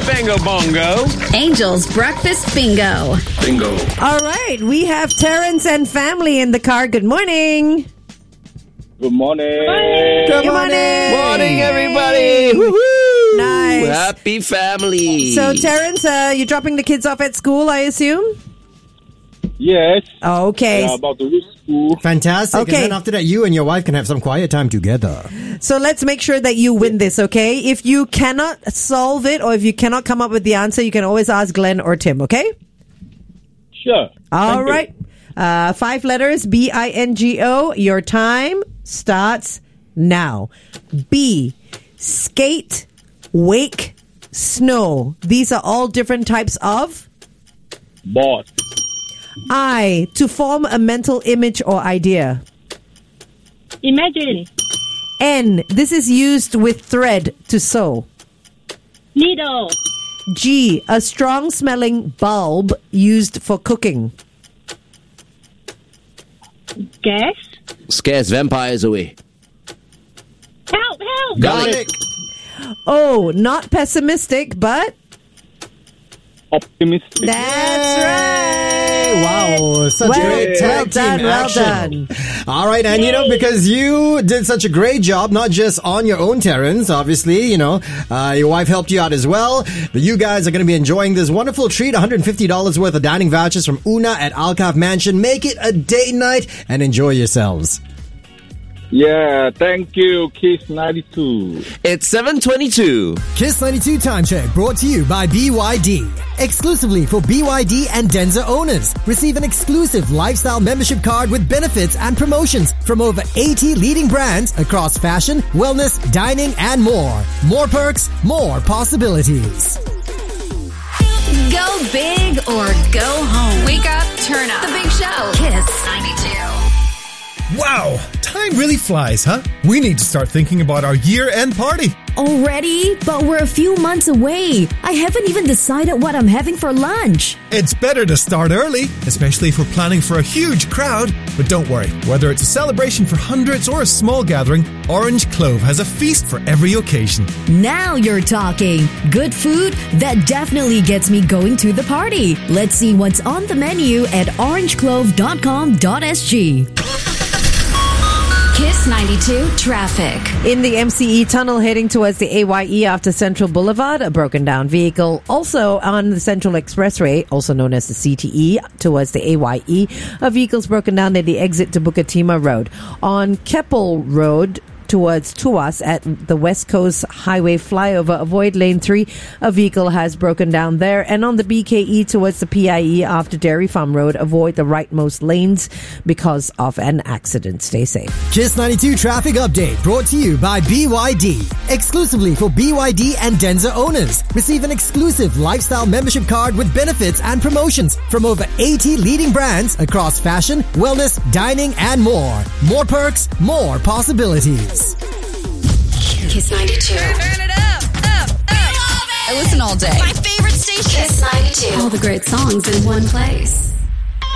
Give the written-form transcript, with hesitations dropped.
Bango Bongo. Angel's Breakfast Bingo. Bingo. All right, we have Terrence and family in the car. Good morning. Good morning. Good morning. Morning, everybody. Woohoo! Nice. Happy family. So, Terrence, you're dropping the kids off at school, I assume? Yes. Okay. About to reach school. Fantastic. Okay. And then after that, you and your wife can have some quiet time together. So let's make sure that you win this, okay? If you cannot solve it or if you cannot come up with the answer, you can always ask Glenn or Tim, okay? Sure. All right. 5 letters, B-I-N-G-O. Your time starts now. B, skate, wake, snow. These are all different types of? Boss. I, to form a mental image or idea. Imagine. N, this is used with thread to sew. Needle. G, a strong smelling bulb used for cooking. Gas. Scares vampires away. Help. Garlic. O, not pessimistic, but Optimistic. that's right. Wow, such great tag team Well action. done. All right, and because you did such a great job, not just on your own, Terrence, obviously, your wife helped you out as well. But you guys are going to be enjoying this wonderful treat, $150 worth of dining vouchers from Una at Alcove Mansion. Make it a date night and enjoy yourselves. Yeah, thank you, Kiss 92. It's 7:22. Kiss 92 Time Check brought to you by BYD. Exclusively for BYD and Denza owners. Receive an exclusive lifestyle membership card with benefits and promotions from over 80 leading brands across fashion, wellness, dining, and more. More perks, more possibilities. Go big or go home. Wake up, turn up. The Big Show. Kiss 92. Wow, time really flies, huh? We need to start thinking about our year-end party. Already? But we're a few months away. I haven't even decided what I'm having for lunch. It's better to start early, especially if we're planning for a huge crowd. But don't worry, whether it's a celebration for hundreds or a small gathering, Orange Clove has a feast for every occasion. Now you're talking. Good food that definitely gets me going to the party. Let's see what's on the menu at orangeclove.com.sg. Kiss 92 traffic. In the MCE tunnel heading towards the AYE after Central Boulevard, a broken down vehicle. Also on the Central Expressway, also known as the CTE, towards the AYE, a vehicle's broken down at the exit to Bukit Road. On Keppel Road, towards Tuas at the West Coast Highway flyover. Avoid lane 3. A vehicle has broken down there. And on the BKE towards the PIE after Dairy Farm Road, avoid the rightmost lanes because of an accident. Stay safe. Kiss 92 traffic update brought to you by BYD. Exclusively for BYD and Denza owners. Receive an exclusive lifestyle membership card with benefits and promotions from over 80 leading brands across fashion, wellness, dining, and more. More perks, more possibilities. Kiss 92. Turn it up. I listen all day. My favorite station. Kiss 92. All the great songs in one place.